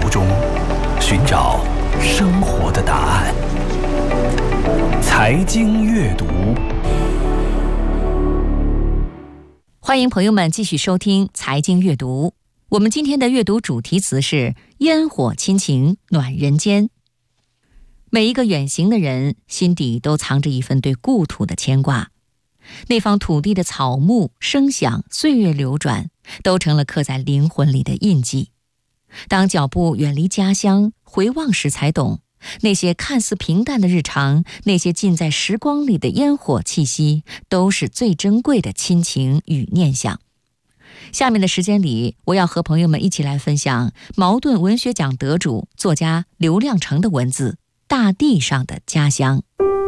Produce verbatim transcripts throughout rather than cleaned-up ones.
途中寻找生活的答案。财经阅读， 欢迎朋友们继续收听财经阅读。我们今天的阅读主题词是烟火亲情暖人间。每一个远行的人心底都藏着一份对故土的牵挂，那方土地的草木声响，岁月流转，都成了刻在灵魂里的印记。当脚步远离家乡，回望时才懂，那些看似平淡的日常，那些浸在时光里的烟火气息，都是最珍贵的亲情与念想。下面的时间里，我要和朋友们一起来分享茅盾文学奖得主作家刘亮程的文字《大地上的家乡》。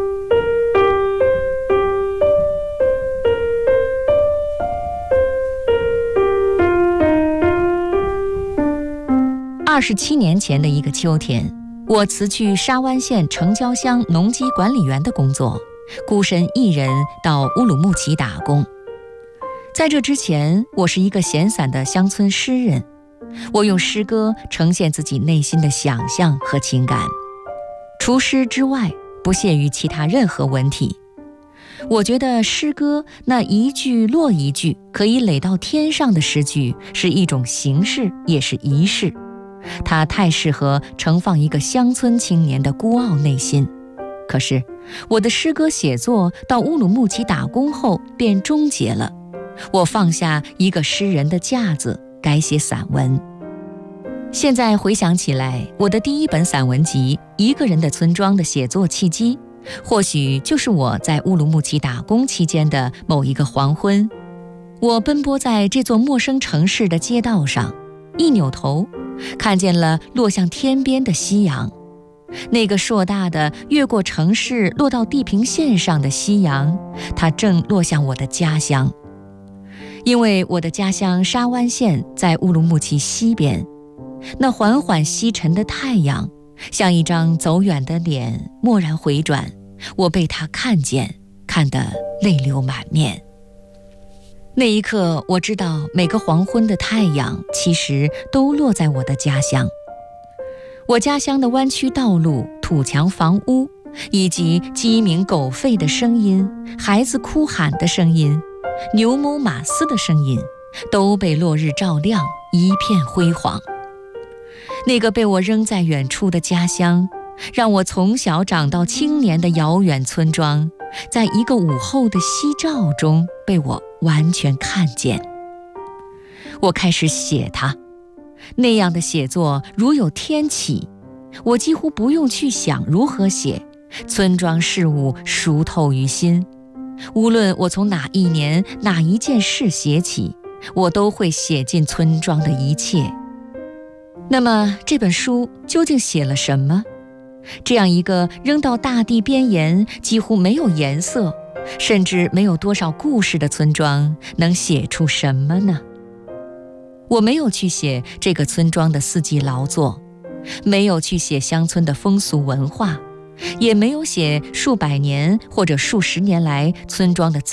二十七年前的一个秋天，我辞去沙湾县城郊乡农机管理员的工作，孤身一人到乌鲁木齐打工。在这之前，我是一个闲散的乡村诗人，我用诗歌呈现自己内心的想象和情感，除诗之外，不屑于其他任何文体。我觉得诗歌那一句落一句可以垒到天上的诗句，是一种形式，也是仪式。它太适合盛放一个乡村青年的孤傲内心。可是，我的诗歌写作到乌鲁木齐打工后便终结了。我放下一个诗人的架子，改写散文。现在回想起来，我的第一本散文集《一个人的村庄》的写作契机，或许就是我在乌鲁木齐打工期间的某一个黄昏。我奔波在这座陌生城市的街道上，一扭头，看见了落向天边的夕阳。那个硕大的越过城市落到地平线上的夕阳，它正落向我的家乡。因为我的家乡沙湾县在乌鲁木齐西边，那缓缓西沉的太阳像一张走远的脸，蓦然回转，我被它看见，看得泪流满面。那一刻，我知道每个黄昏的太阳其实都落在我的家乡。我家乡的弯曲道路、土墙房屋，以及鸡鸣狗吠的声音、孩子哭喊的声音、牛某马嘶的声音，都被落日照亮，一片辉煌。那个被我扔在远处的家乡，让我从小长到青年的遥远村庄，在一个午后的夕照中被我完全看见。我开始写它，那样的写作如有天启，我几乎不用去想如何写，村庄事务熟透于心。无论我从哪一年哪一件事写起，我都会写进村庄的一切。那么这本书究竟写了什么？这样一个扔到大地边沿，几乎没有颜色，甚至没有多少故事的村庄，能写出什么呢？我没有去写这个村庄的四季劳作，没有去写乡村的风俗文化，也没有写数百年或者数十年来村庄的